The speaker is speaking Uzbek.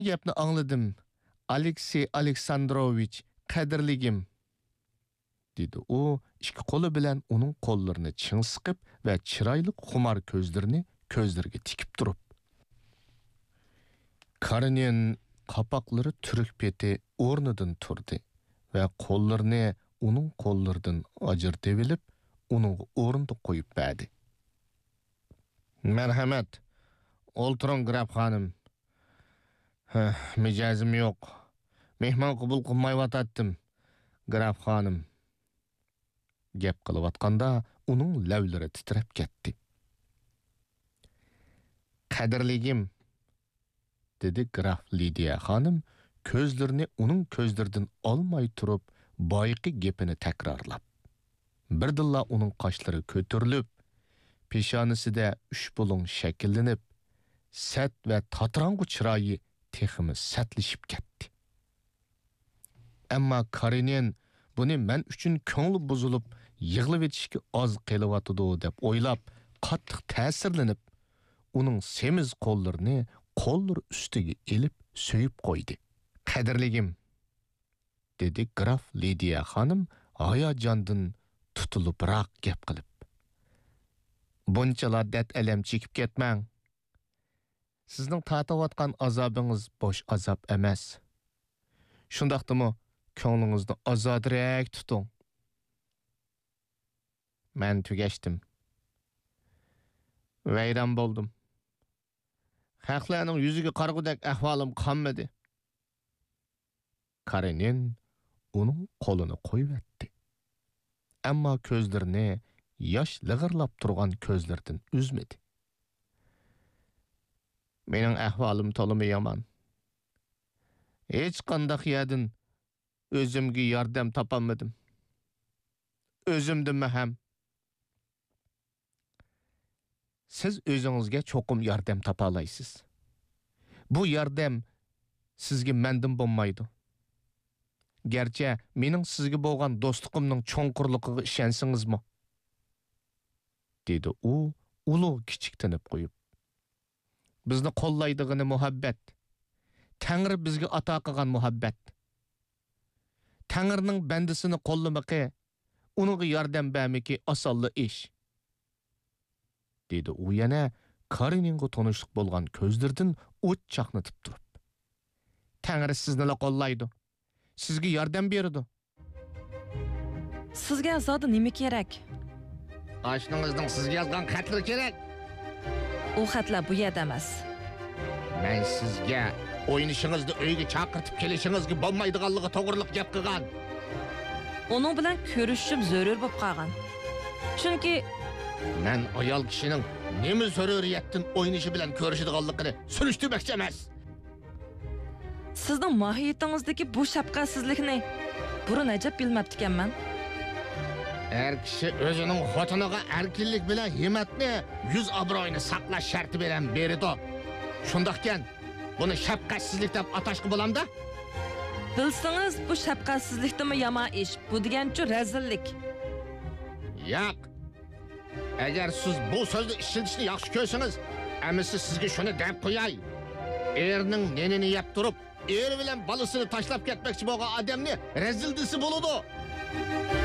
Gapni angladim. Aleksey Aleksandrovich, qadrligim, dedi u, ikki qo'li bilan uning qo'llarini ching siqib va chiroyli xumor ko'zlarini ko'zlariga tikib turib. Karenin qapoqlari turk peti o'rnidan turdi va qo'llarini uning qo'llaridan ajratib olib, uning o'rniga qo'yib berdi. Marhamat, o'ltiring graf xonim. Mijozim yo'q. Mehmon qabul qilmayotgandim, graf xonim. Gap qilayotganda uning lavlari titrab ketdi. Qadrligim, dedi graf Lidiya xonim, ko'zlarini uning ko'zlaridan olmay turib, boyiqi gapini takrorlab. Birdilla uning qoshlari ko'tarilib, peshonasida uch bulung shakllanib, sat va tatrangu chiroyi teximi satlashib ketdi. Ammo Karenin buni men uchun ko'ngli buzilib, yig'lab etishga oz qelyotidi deb o'ylab, qattiq ta'sirlanib, uning semiz qo'llarini qo'llar ustiga elib so'yib qo'ydi. Qadrligim, dedi graf Lidiya xonim hayajondan tutilibroq gap qilib. Bunchalar dard alam chekib ketmang. Sizning tatayotgan azobingiz bo'sh azob emas. Shundaqdimi, ko'nglingizni ozodroq tuting. Men tugashdim. Vayron bo'ldim. Xalqlarning yuziga qaragudek ahvolim qolmadi. Karenin uning qo'lini qo'yibdi. Ammo ko'zlarini yosh lig'irlab turgan ko'zlardan uzmadi. Mening ahvolim to'limi yomon. Hech qanday yerdan o'zimga yordam topolmadim. O'zimdan ham. Siz o'zingizga cho'qim yordam topa olasiz. Bu yordam sizga mendan bo'lmaydi. Gerçi mening sizga bo'lgan do'stligimning cho'nqurligiga ishonsingizmi? dedi u, ulug' kichik tinib qo'yib. Bizni qo'llaydigani muhabbat. Tangri bizga ato qilgan muhabbat. Tangrining bandisini qo'llamaqi, uningga yordam bermaki osonli ish. dedi u yana Kareninga tanishlik bo'lgan ko'zlardan o't chaqnatib turib. Tangri sizni qo'llaydi. Sizga yordam beradi. Sizga zodi nima kerak? Oshningizning sizga yozgan xatlari kerak. U xatlar bu yerda emas. Men sizga o'ynishingizni uyga chaqirtib kelishingizga bo'lmaydiganligi to'g'riliq gap qilgan. Uning bilan ko'rishim zarur bo'lib qolgan. Chunki men ayol kishining nima zaruriyatdan o'ynishi bilan ko'rishadiganligini surishtirmoqchi emas. Sizning mohiyatingizdagi bu shafqatsizlikni burun ajab bilmabdi ekanman. Her kishi o'zining xotiniga erkinlik bilan himmatni, yuz obro'yini saqlash sharti bilan beradi. Shundaqkan, buni shafqatsizlik deb atashga bo'lamda? Bilsangiz, bu shafqatsizlikdimi yomon ish, bu degancha razillik. Yo'q. Agar siz bu so'zni ishlatishni yaxshi ko'rsangiz, amisi sizga shuni deb qo'yay. Erning nenini yeb turib, er bilan bolasini tashlab ketmoqchi bo'lgan odamni razildisi bo'ladi.